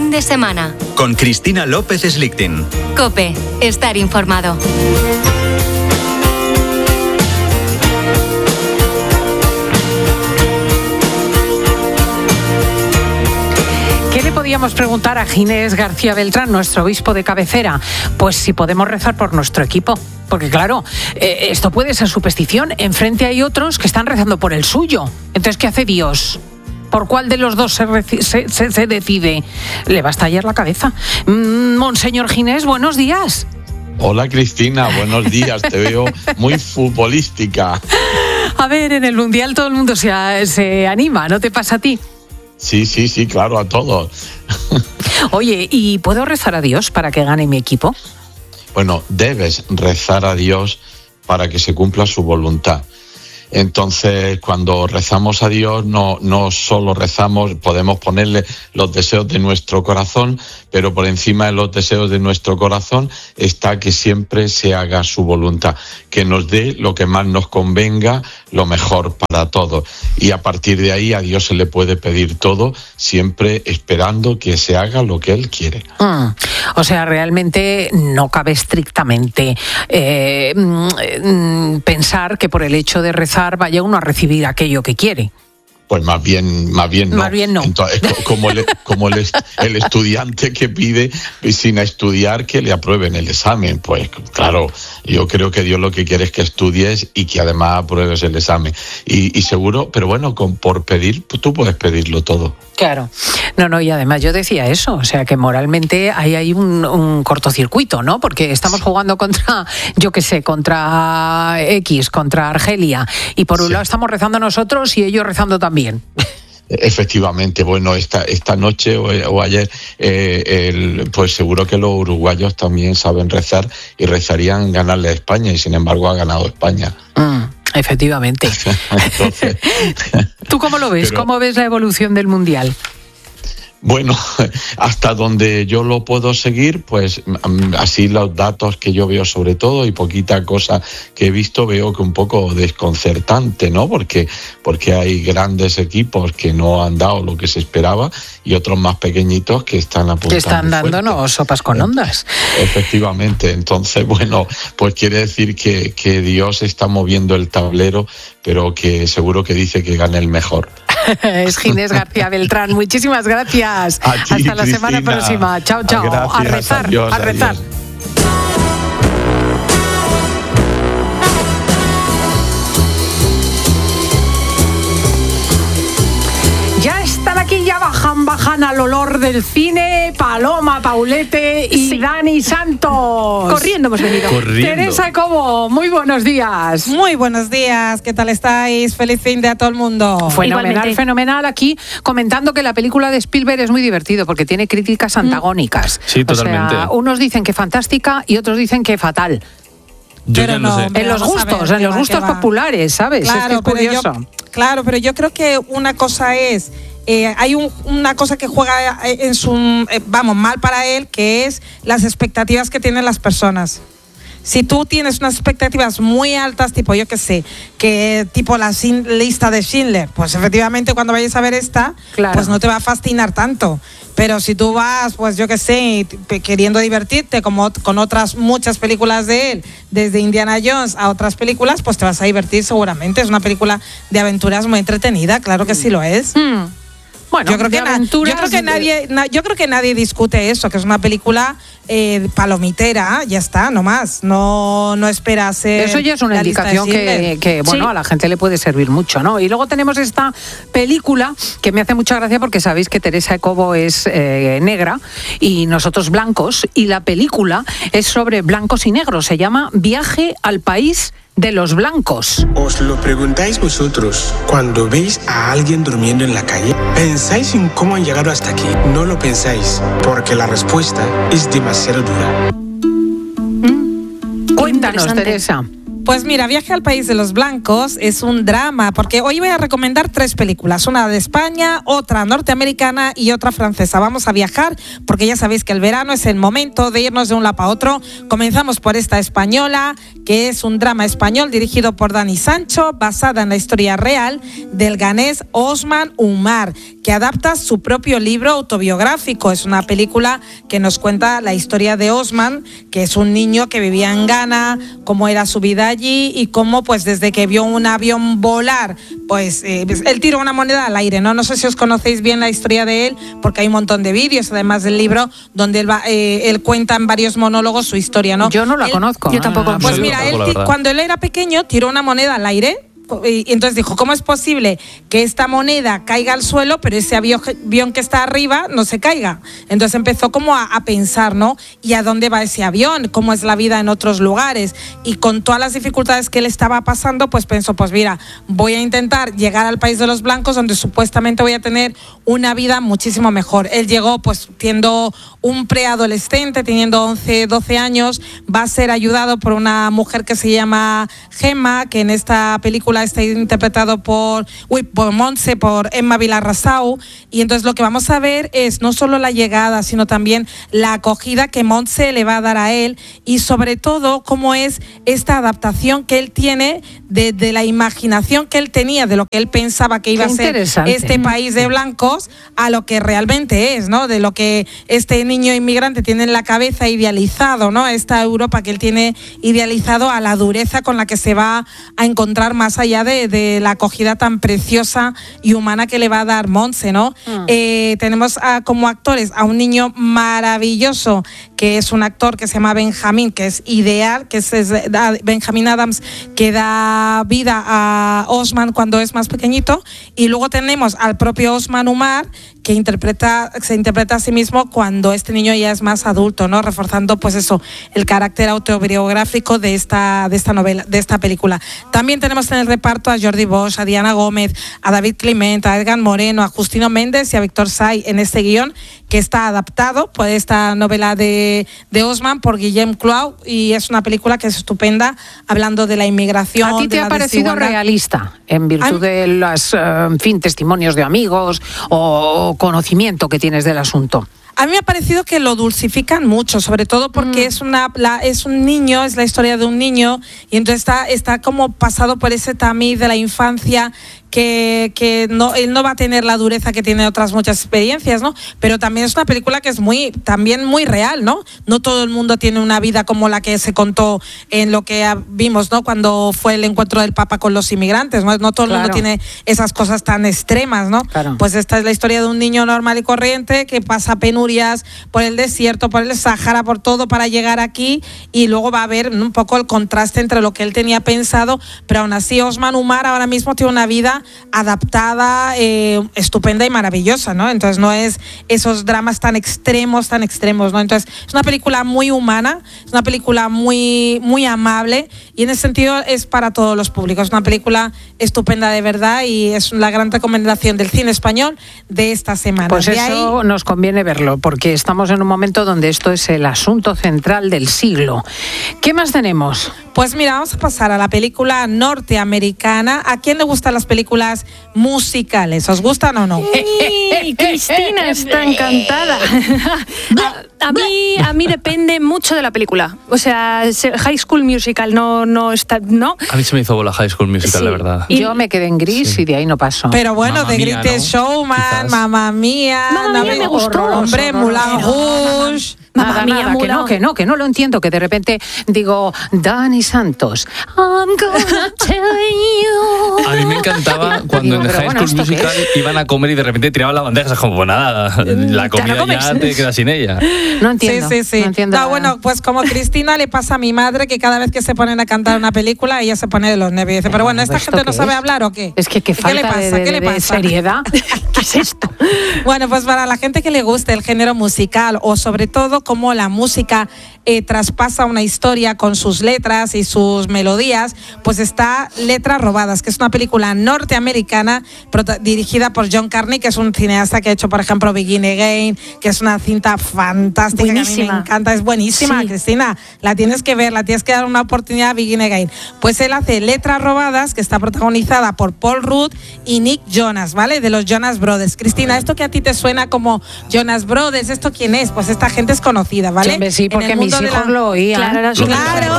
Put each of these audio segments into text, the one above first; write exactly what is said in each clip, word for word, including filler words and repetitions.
fin de semana. Con Cristina López Slichting. COPE. Estar informado. ¿Qué le podíamos preguntar a Ginés García Beltrán, nuestro obispo de cabecera? Pues si podemos rezar por nuestro equipo. Porque claro, eh, esto puede ser superstición. Enfrente hay otros que están rezando por el suyo. Entonces, ¿qué hace Dios? ¿Por cuál de los dos se, reci- se, se, se decide? Le va a estallar la cabeza. Mm, Monseñor Ginés, buenos días. Hola Cristina, buenos días. Te veo muy futbolística. A ver, en el Mundial todo el mundo se, se anima, ¿no te pasa a ti? Sí, sí, sí, claro, a todos. Oye, ¿y puedo rezar a Dios para que gane mi equipo? Bueno, debes rezar a Dios para que se cumpla su voluntad. Entonces, cuando rezamos a Dios, no, no solo rezamos, podemos ponerle los deseos de nuestro corazón, pero por encima de los deseos de nuestro corazón está que siempre se haga su voluntad, que nos dé lo que más nos convenga, lo mejor para todos. Y a partir de ahí a Dios se le puede pedir todo, siempre esperando que se haga lo que Él quiere. Mm, o sea, realmente no cabe estrictamente eh, mm, pensar que por el hecho de rezar vaya uno a recibir aquello que quiere. Pues más bien, más bien no. Más bien no. Entonces, como el, como el, el estudiante que pide sin estudiar que le aprueben el examen. Pues claro, yo creo que Dios lo que quiere es que estudies y que además apruebes el examen. Y, y seguro, pero bueno, con, por pedir, pues tú puedes pedirlo todo. Claro. No, no, y además yo decía eso, o sea que moralmente hay ahí un, un cortocircuito, ¿no? Porque estamos jugando contra, yo qué sé, contra X, contra Argelia, y por un sí. lado estamos rezando nosotros y ellos rezando también. Efectivamente, bueno, esta esta noche o, o ayer, eh, el, pues seguro que los uruguayos también saben rezar y rezarían ganarle a España, y sin embargo ha ganado España. Mm, efectivamente. Entonces, ¿tú cómo lo ves? Pero, ¿cómo ves la evolución del Mundial? Bueno, hasta donde yo lo puedo seguir, pues así los datos que yo veo sobre todo y poquita cosa que he visto, veo que un poco desconcertante, ¿no? Porque, porque hay grandes equipos que no han dado lo que se esperaba y otros más pequeñitos que están apuntando. Que están dándonos fuerte. Sopas con ondas. Efectivamente, entonces, bueno, pues quiere decir que, que Dios está moviendo el tablero, pero que seguro que dice que gane el mejor. Es Ginés García Beltrán. Muchísimas gracias. A ti, Hasta la Cristina. semana próxima. Chao, chao. Gracias, a rezar, adiós, a rezar. Adiós. Ya están aquí, ya bajan, bajan al olor del cine. Paloma, Paulete y sí. Dani Santos. Corriendo hemos venido. Corriendo. Teresa Cobo, muy buenos días. Muy buenos días, ¿qué tal estáis? Feliz fin de a todo el mundo. Fenomenal, Igualmente. fenomenal. Aquí comentando que la película de Spielberg es muy divertido porque tiene críticas antagónicas. Sí, totalmente. O sea, unos dicen que fantástica y otros dicen que fatal. Yo pero ya no, no sé. hombre, En los gustos, ver, en los va, gustos populares, ¿sabes? Claro, es que es pero curioso. Yo, claro, pero yo creo que una cosa es... Eh, hay un, una cosa que juega en su, eh, vamos, mal para él, que es las expectativas que tienen las personas. Si tú tienes unas expectativas muy altas, tipo, yo qué sé, que tipo la sin, lista de Schindler, pues efectivamente cuando vayas a ver esta, claro. pues no te va a fascinar tanto. Pero si tú vas, pues yo qué sé, queriendo divertirte, como con otras muchas películas de él, desde Indiana Jones a otras películas, pues te vas a divertir seguramente. Es una película de aventuras muy entretenida, claro que sí lo es. Mm. Bueno, yo creo, que na- yo creo que nadie, na- yo creo que nadie discute eso, que es una película eh, palomitera, ya está, no más, no, no espera ser. Eso ya es una indicación que, que bueno, sí. a la gente le puede servir mucho, ¿no? Y luego tenemos esta película que me hace mucha gracia porque sabéis que Teresa Cobo es eh, negra y nosotros blancos, y la película es sobre blancos y negros, se llama Viaje al País de los Blancos. Os lo preguntáis vosotros cuando veis a alguien durmiendo en la calle. ¿Pensáis en cómo han llegado hasta aquí? No lo pensáis, porque la respuesta es demasiado dura. ¿Mm? Cuéntanos, Teresa. Pues mira, Viaje al País de los Blancos es un drama, porque hoy voy a recomendar tres películas, una de España, otra norteamericana y otra francesa. Vamos a viajar, porque ya sabéis que el verano es el momento de irnos de un lado para otro. Comenzamos por esta española, que es un drama español dirigido por Dani Sancho, basada en la historia real del ganés Osman Umar, que que adapta su propio libro autobiográfico. Es una película que nos cuenta la historia de Osman, que es un niño que vivía en Ghana, cómo era su vida allí y cómo pues desde que vio un avión volar, pues eh, él tiró una moneda al aire, ¿no? No sé si os conocéis bien la historia de él, porque hay un montón de vídeos, además del libro, donde él, va, eh, él cuenta en varios monólogos su historia, ¿no? Yo no la él, conozco. Yo tampoco. Pues Sí, mira, él, tampoco, cuando él era pequeño tiró una moneda al aire. Y entonces dijo, ¿cómo es posible que esta moneda caiga al suelo, pero ese avión que está arriba no se caiga? Entonces empezó como a, a pensar, ¿no? ¿Y a dónde va ese avión? ¿Cómo es la vida en otros lugares? Y con todas las dificultades que él estaba pasando, pues pensó, pues mira, voy a intentar llegar al país de los blancos, donde supuestamente voy a tener una vida muchísimo mejor. Él llegó pues siendo un preadolescente, teniendo once, doce años, va a ser ayudado por una mujer que se llama Gemma, que en esta película está interpretado por, uy, por Montse, por Emma Vilarrasau, y entonces lo que vamos a ver es no solo la llegada, sino también la acogida que Montse le va a dar a él, y sobre todo cómo es esta adaptación que él tiene de, de la imaginación que él tenía, de lo que él pensaba que iba Qué a ser este país de blancos, a lo que realmente es, ¿no? De lo que este niño inmigrante tiene en la cabeza idealizado, ¿no? Esta Europa que él tiene idealizado, a la dureza con la que se va a encontrar más allá De, de la acogida tan preciosa y humana que le va a dar Montse, ¿no? Mm. Eh, tenemos a, como actores a un niño maravilloso, que es un actor que se llama Benjamín, que es ideal, que es, es Benjamín Adams, que da vida a Osman cuando es más pequeñito, y luego tenemos al propio Osman Umar, que interpreta, se interpreta a sí mismo cuando este niño ya es más adulto, ¿no? Reforzando pues eso, el carácter autobiográfico de esta, de esta novela, de esta película. También tenemos en el reparto a Jordi Bosch, a Diana Gómez, a David Climent, a Edgar Moreno, a Justino Méndez y a Víctor Say en este guión, que está adaptado por esta novela de, de Osman por Guillem Clow, y es una película que es estupenda, hablando de la inmigración. ¿A ti te ha parecido realista en virtud de los, en fin, testimonios de amigos o conocimiento que tienes del asunto? A mí me ha parecido que lo dulcifican mucho, sobre todo porque mm. es una la, es un niño, es la historia de un niño, y entonces está, está como pasado por ese tamiz de la infancia, que, que no, él no va a tener la dureza que tiene otras muchas experiencias, ¿no? Pero también es una película que es muy, también muy real, ¿no? No todo el mundo tiene una vida como la que se contó en lo que vimos, ¿no? Cuando fue el encuentro del Papa con los inmigrantes, ¿no? No todo el claro. mundo tiene esas cosas tan extremas, ¿no? Claro. Pues esta es la historia de un niño normal y corriente que pasa penurias por el desierto, por el Sáhara, por todo para llegar aquí, y luego va a haber un poco el contraste entre lo que él tenía pensado, pero aún así Osman Umar ahora mismo tiene una vida adaptada, eh, estupenda y maravillosa, ¿no? Entonces no es esos dramas tan extremos, tan extremos, ¿no? Entonces es una película muy humana, es una película muy, muy amable, y en ese sentido es para todos los públicos. Es una película estupenda de verdad, y es la gran recomendación del cine español de esta semana. Pues de eso ahí... nos conviene verlo, porque estamos en un momento donde esto es el asunto central del siglo. ¿Qué más tenemos? Pues mira, vamos a pasar a la película norteamericana. ¿A quién le gustan las películas musicales? ¿Os gustan o no? Sí, Cristina está encantada. A, a mí, a mí depende mucho de la película. O sea, High School Musical no, no está, ¿no? A mí se me hizo bola High School Musical, sí. la verdad. Y yo me quedé en gris sí. y de ahí no paso. Pero bueno, Mamma The Mía, Greatest ¿no? Showman, Mamma Mía, Mamma Mía me gustó. Hombre, Moulin Rouge. Nada, Mamma Mía, nada, que no, que no, que no lo entiendo, que de repente digo, Dani Santos, I'm gonna tell you. A mí me encantaba cuando digo, en The High bueno, School Musical iban a comer y de repente tiraban la bandeja, es como, pues nada, la comida ya te quedas sin ella. No entiendo. Sí, sí, sí. No entiendo no, bueno, pues como Cristina le pasa a mi madre, que cada vez que se ponen a cantar una película, ella se pone de los nervios. Dice, pero bueno, ¿esta gente no sabe es? hablar o qué? Es que qué falta ¿Qué le pasa? de, de, ¿Qué le pasa? de seriedad. ¿Qué es esto? Bueno, pues para la gente que le guste el género musical, o sobre todo cómo la música eh, traspasa una historia con sus letras y sus melodías, pues está Letras Robadas, que es una película norteamericana dirigida por John Carney, que es un cineasta que ha hecho, por ejemplo, Begin Again, que es una cinta fantástica, buenísima. Que a mí me encanta, es buenísima, sí. Cristina, la tienes que ver, la tienes que dar una oportunidad a Begin Again. Pues él hace Letras Robadas, que está protagonizada por Paul Rudd y Nick Jonas, ¿vale? De los Jonas Brothers. Cristina, esto que a ti te suena como Jonas Brothers, ¿esto quién es? Pues esta gente es conocida, ¿vale? Sí, sí, porque mis hijos la... lo oían. Claro, claro.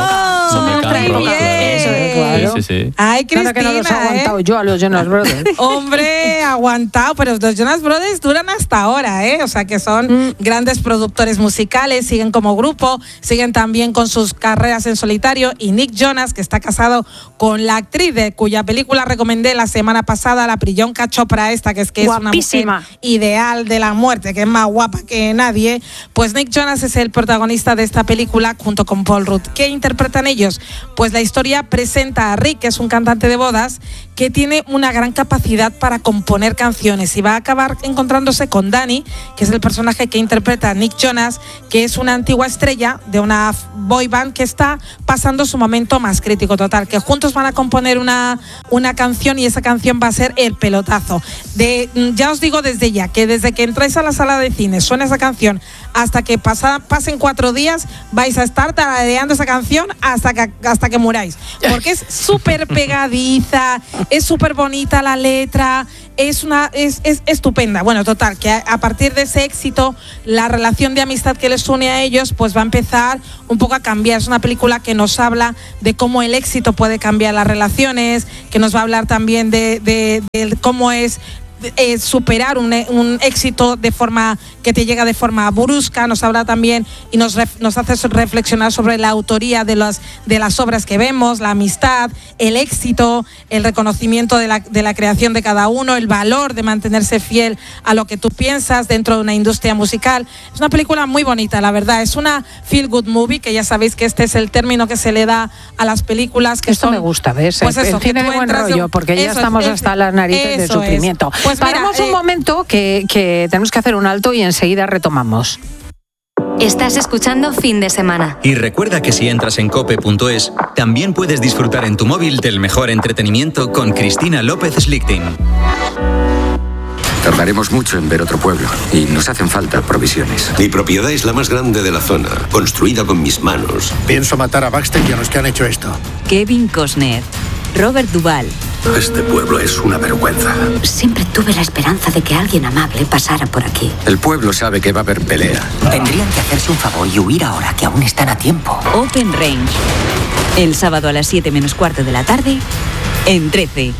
muy bien. Eso es, claro. Sí, sí, sí. Ay, Cristina, Nada que no los he aguantado ¿eh? yo a los Jonas Brothers. Hombre, aguantado, pero los Jonas Brothers duran hasta ahora, ¿eh? O sea que son mm. grandes productores musicales, siguen como grupo, siguen también con sus carreras en solitario. Y Nick Jonas, que está casado con la actriz de cuya película recomendé la semana pasada, la Priyanka Chopra esta, que es que Guapísima. es una mujer ideal de la muerte, que es más guapa que nadie. Pues Nick Jonas es el protagonista de esta película junto con Paul Rudd. ¿Qué interpretan ellos? Pues la historia presenta a Rick, que es un cantante de bodas, que tiene una gran capacidad para componer canciones y va a acabar encontrándose con Danny, que es el personaje que interpreta a Nick Jonas, que es una antigua estrella de una boy band que está pasando su momento más crítico. Total, que juntos van a componer una, una canción y esa canción va a ser el pelotazo. De, ya os digo desde ya, que desde que entráis a la sala de cine suena esa canción hasta que pasa, pasen cuatro días vais a estar tarareando esa canción hasta que, hasta que muráis, porque es súper pegadiza, es súper bonita la letra, es una es, es estupenda. Bueno, total, que a, a partir de ese éxito la relación de amistad que les une a ellos pues va a empezar un poco a cambiar. Es una película que nos habla de cómo el éxito puede cambiar las relaciones, que nos va a hablar también de, de, de cómo es Eh, superar un, un éxito de forma que te llega de forma brusca. Nos habla también y nos, ref, nos hace reflexionar sobre la autoría de las, de las obras que vemos, la amistad, el éxito, el reconocimiento de la, de la creación de cada uno, el valor de mantenerse fiel a lo que tú piensas dentro de una industria musical. Es una película muy bonita, la verdad. Es una feel good movie, que ya sabéis que este es el término que se le da a las películas que Esto son, me gusta, ¿ves? Pues eso, el cine de buen rollo, porque ya eso estamos es, hasta las narices del sufrimiento. Pues paramos mira, un eh, momento que, que tenemos que hacer un alto y enseguida retomamos. Estás escuchando Fin de Semana. Y recuerda que si entras en cope punto es, también puedes disfrutar en tu móvil del mejor entretenimiento con Cristina López Slichting. Tardaremos mucho en ver otro pueblo y nos hacen falta provisiones. Mi propiedad es la más grande de la zona, construida con mis manos. Pienso matar a Baxter y a los que han hecho esto. Kevin Costner, Robert Duvall. Este pueblo es una vergüenza. Siempre tuve la esperanza de que alguien amable pasara por aquí. El pueblo sabe que va a haber pelea. Tendrían que hacerse un favor y huir ahora, que aún están a tiempo. Open Range. El sábado a las siete menos cuarto de la tarde, en trece.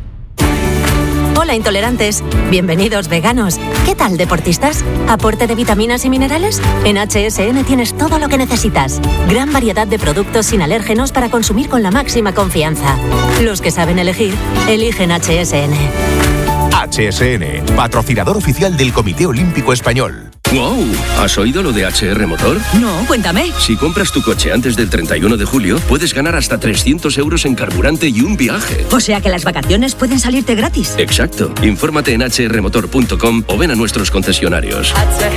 Hola, intolerantes. Bienvenidos, veganos. ¿Qué tal, deportistas? ¿Aporte de vitaminas y minerales? En H S N tienes todo lo que necesitas. Gran variedad de productos sin alérgenos para consumir con la máxima confianza. Los que saben elegir, eligen H S N. H S N, patrocinador oficial del Comité Olímpico Español. ¡Wow! ¿Has oído lo de H R Motor? No, cuéntame. Si compras tu coche antes del treinta y uno de julio, puedes ganar hasta trescientos euros en carburante y un viaje. O sea que las vacaciones pueden salirte gratis. Exacto. Infórmate en h r motor punto com o ven a nuestros concesionarios. H